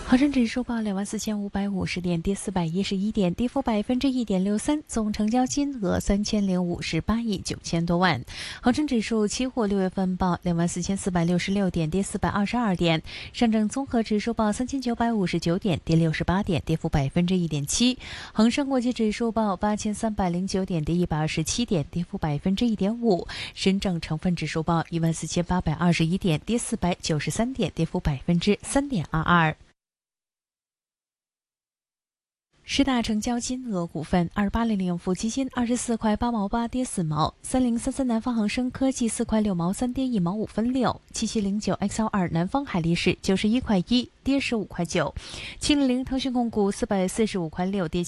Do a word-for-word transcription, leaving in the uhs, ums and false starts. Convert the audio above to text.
恒生指数报两万四千五百五十点，跌四百一十一点，跌幅百分之一点六三，总成交金额三千零五十八亿九千多万。恒生指数期货六月份报两万四千四百六十六点，跌四百二十二点。上证综合指数报三千九百五十九点，跌六十八点，跌幅百分之一点七。恒生国际指数报八千三百零九点，跌一百二十七点，跌幅百分之一点五。深证成分指数报一万四千八百二十一点，跌四百九十三点，跌幅百分之三点二二。十大成交金额股份：二八零零富基金二十四块八毛八跌四毛，三零三三南方恒生科技四块六毛三跌一毛五分六，七七零九 X L 二南方海力士九十一块一跌十五块九，七零零腾讯控股四百四十五块六跌